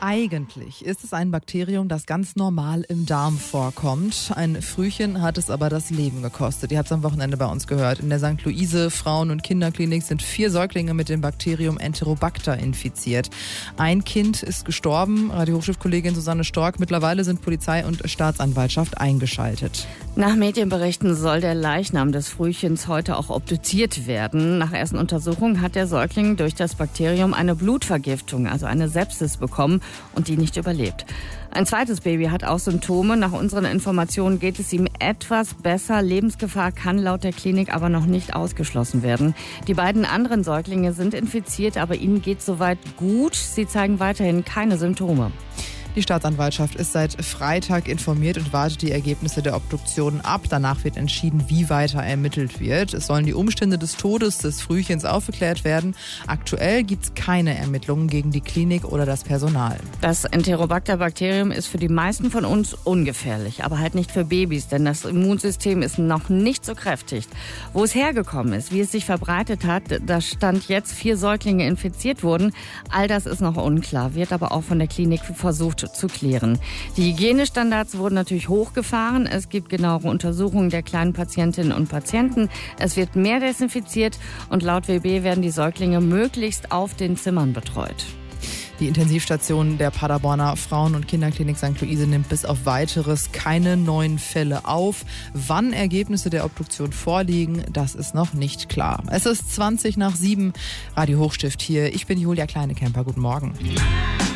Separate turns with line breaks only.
Eigentlich ist es ein Bakterium, das ganz normal im Darm vorkommt. Ein Frühchen hat es aber das Leben gekostet. Ihr habt es am Wochenende bei uns gehört. In der St. Luise Frauen- und Kinderklinik sind 4 Säuglinge mit dem Bakterium Enterobacter infiziert. Ein Kind ist gestorben. Radio-Hochschulkollegin Susanne Stork. Mittlerweile sind Polizei und Staatsanwaltschaft eingeschaltet.
Nach Medienberichten soll der Leichnam des Frühchens heute auch obduziert werden. Nach ersten Untersuchungen hat der Säugling durch das Bakterium eine Blutvergiftung, also eine Sepsis bekommen und die nicht überlebt. Ein zweites Baby hat auch Symptome. Nach unseren Informationen geht es ihm etwas besser. Lebensgefahr kann laut der Klinik aber noch nicht ausgeschlossen werden. Die beiden anderen Säuglinge sind infiziert, aber ihnen geht soweit gut. Sie zeigen weiterhin keine Symptome.
Die Staatsanwaltschaft ist seit Freitag informiert und wartet die Ergebnisse der Obduktion ab. Danach wird entschieden, wie weiter ermittelt wird. Es sollen die Umstände des Todes des Frühchens aufgeklärt werden. Aktuell gibt es keine Ermittlungen gegen die Klinik oder das Personal.
Das Enterobacter-Bakterium ist für die meisten von uns ungefährlich, aber halt nicht für Babys, denn das Immunsystem ist noch nicht so kräftig. Wo es hergekommen ist, wie es sich verbreitet hat, da stand jetzt 4 Säuglinge infiziert wurden. All das ist noch unklar, wird aber auch von der Klinik versucht zu klären. Die Hygienestandards wurden natürlich hochgefahren. Es gibt genauere Untersuchungen der kleinen Patientinnen und Patienten. Es wird mehr desinfiziert und laut WB werden die Säuglinge möglichst auf den Zimmern betreut.
Die Intensivstation der Paderborner Frauen- und Kinderklinik St. Luise nimmt bis auf Weiteres keine neuen Fälle auf. Wann Ergebnisse der Obduktion vorliegen, das ist noch nicht klar. Es ist 20 nach 7. Radio Hochstift hier. Ich bin Julia Kleinekemper. Guten Morgen.